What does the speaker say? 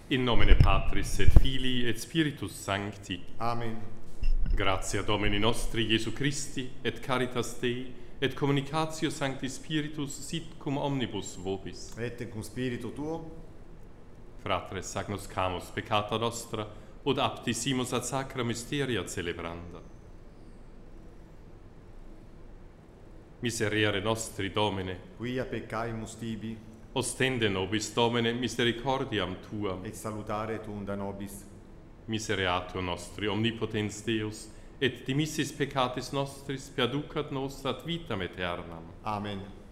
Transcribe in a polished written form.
In nomine Patris et Filii et Spiritus Sancti. Amen. Gratia Domini nostri Iesu Christi, et caritas Dei, et communicatio Sancti Spiritus sit cum omnibus vobis. Et cum spiritu tuo, Fratres, agnoscamus peccata nostra, od aptisimus ad sacra mysteria celebranda. Miserere nostri, Domine, quia peccaemus tibi, ostende nobis, Domine, misericordiam Tuam, et salutare tuum da nobis. misereatio nostri, omnipotens Deus, et dimissis peccatis nostris, perducat nos ad vitam aeternam. Amen.